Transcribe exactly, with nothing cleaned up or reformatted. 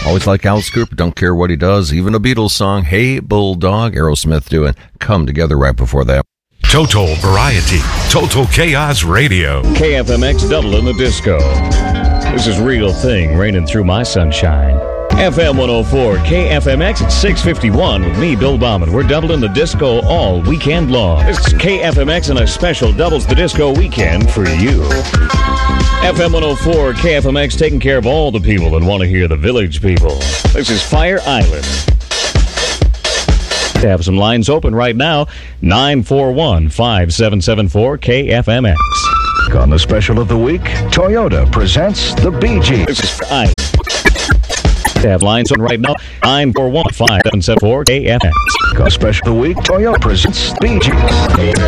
Always like Alice Cooper, don't care what he does. Even a Beatles song, Hey Bulldog, Aerosmith doing Come Together right before that. Total variety, total chaos radio. K F M X double in the disco. This is Real Thing raining through my sunshine. F M one oh four, K F M X at six fifty-one with me, Bill Bauman. We're doubling the disco all weekend long. This is K F M X and a special doubles the disco weekend for you. F M one oh four, K F M X taking care of all the people that want to hear the village people. This is Fire Island. Have some lines open right now. nine four one, five seven seven four, K F M X. On the special of the week, Toyota presents the Bee Gees. This is I. Have lines open right now. nine four one, five seven seven four, K F M X. On the special of the week, Toyota presents the Bee Gees.